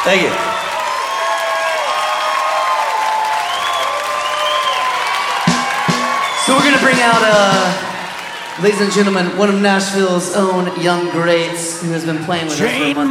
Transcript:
Thank you. So we're gonna bring out, ladies and gentlemen, one of Nashville's own young greats who has been playing with us for a month.